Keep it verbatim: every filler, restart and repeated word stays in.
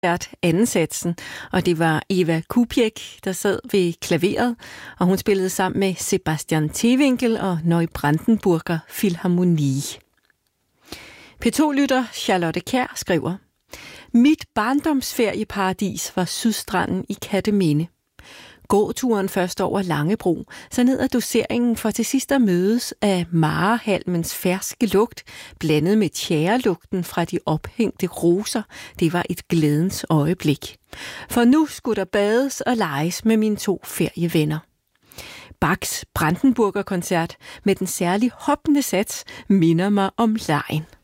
anden satsen, og det var Eva Kupiek, der sad ved klaveret, og hun spillede sammen med Sebastian Teewinkel og Neubrandenburger Philharmonie. P to-lytter Charlotte Kjær skriver: Mit barndomsferieparadis var Sydstranden i Katteminde. Gåturen først over Langebro, så ned ad doseringen for til sidst at mødes af marehalmens ferske lugt, blandet med tjærelugten fra de ophængte roser. Det var et glædens øjeblik. For nu skulle der bades og leges med mine to ferievenner. Bachs Brandenburger koncert med den særlig hoppende sats minder mig om legen.